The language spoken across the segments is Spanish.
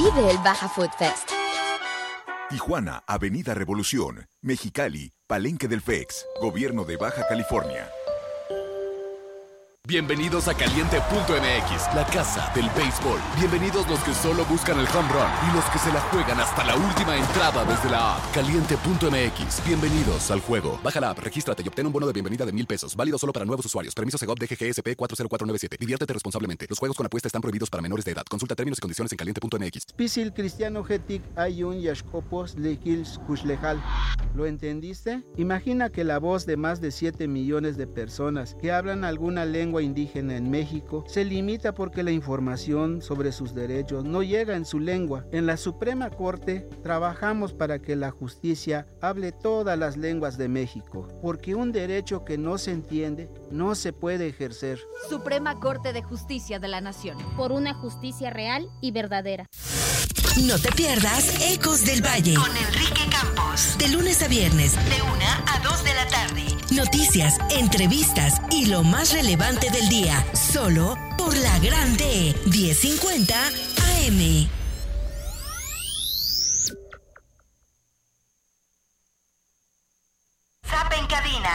Vive el Baja Food Fest. Tijuana, Avenida Revolución. Mexicali, Palenque del FEX. Gobierno de Baja California. Bienvenidos a Caliente.mx, la casa del béisbol. Bienvenidos los que solo buscan el home run y los que se la juegan hasta la última entrada desde la app. Caliente.mx, bienvenidos al juego. Baja la app, regístrate y obtén un bono de bienvenida de $1,000. Válido solo para nuevos usuarios. Permiso Segov DGGSP 40497. Diviértete responsablemente. Los juegos con apuesta están prohibidos para menores de edad. Consulta términos y condiciones en Caliente.mx. Pisil Cristiano Getic Ayun Yashkopos Lekils Kushlejal. ¿Lo entendiste? Imagina que la voz de más de 7 millones de personas que hablan alguna lengua indígena en México se limita porque la información sobre sus derechos no llega en su lengua. En la Suprema Corte trabajamos para que la justicia hable todas las lenguas de México, porque un derecho que no se entiende no se puede ejercer. Suprema Corte de Justicia de la Nación. Por una justicia real y verdadera. No te pierdas Ecos del Valle con Enrique Campos. De lunes a viernes, de 1 a 2 de la tarde. Noticias, entrevistas y lo más relevante del día. Solo por la Grande 1050 AM. Zap en cabina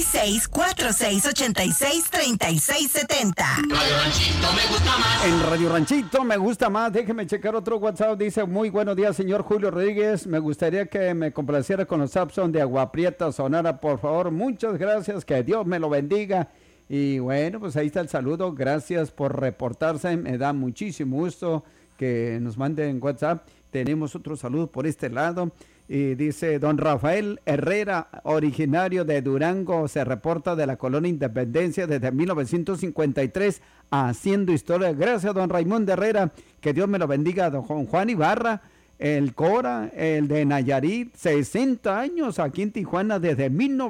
6646863670. Radio Ranchito me gusta más. En Radio Ranchito me gusta más. Déjeme checar otro WhatsApp. Dice: muy buenos días, señor Julio Rodríguez. Me gustaría que me complaciera con los Sapson de Agua Prieta, Sonora, por favor. Muchas gracias. Que Dios me lo bendiga. Y bueno, pues ahí está el saludo. Gracias por reportarse. Me da muchísimo gusto que nos manden WhatsApp. Tenemos otro saludo por este lado. Y dice: don Rafael Herrera, originario de Durango, se reporta de la Colonia Independencia desde 1953, haciendo historia. Gracias, don Raimundo Herrera, que Dios me lo bendiga. Don Juan Ibarra, el Cora, el de Nayarit, 60 años aquí en Tijuana, desde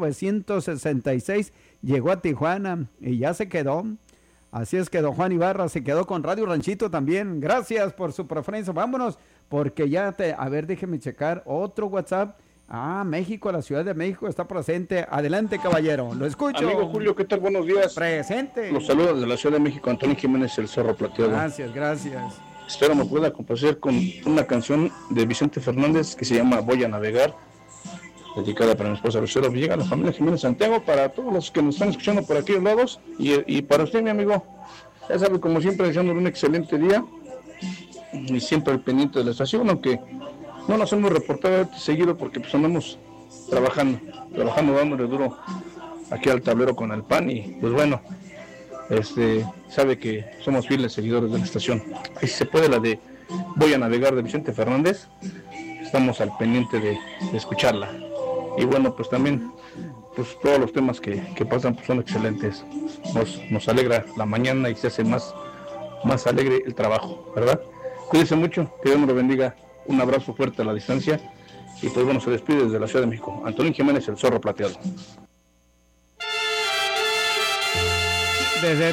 1966 llegó a Tijuana y ya se quedó. Así es que don Juan Ibarra se quedó con Radio Ranchito también. Gracias por su preferencia. Vámonos, porque ya a ver, déjeme checar otro WhatsApp. México, la Ciudad de México está presente. Adelante, caballero, lo escucho. Amigo Julio, ¿qué tal? Buenos días. Presente. Los saludos de la Ciudad de México, Antonio Jiménez, el Zorro Plateado. Gracias. Espero me pueda complacer con una canción de Vicente Fernández que se llama Voy a Navegar, dedicada para mi esposa Lucero Villegas, la familia Jiménez Santiago, para todos los que nos están escuchando por aquellos lados, y para usted, mi amigo. Ya sabe, como siempre, deseándole un excelente día y siempre al pendiente de la estación, aunque no nos hemos reportado seguido porque pues andamos trabajando, dándole duro aquí al tablero con el pan, y pues bueno, sabe que somos fieles seguidores de la estación. Ahí se puede la de Voy a Navegar de Vicente Fernández, estamos al pendiente de escucharla. Y bueno, pues también pues todos los temas que pasan pues son excelentes. Nos alegra la mañana y se hace más alegre el trabajo, ¿verdad? Cuídense mucho, que Dios nos lo bendiga. Un abrazo fuerte a la distancia. Y pues bueno, se despide desde la Ciudad de México Antonio Jiménez, el Zorro Plateado. Desde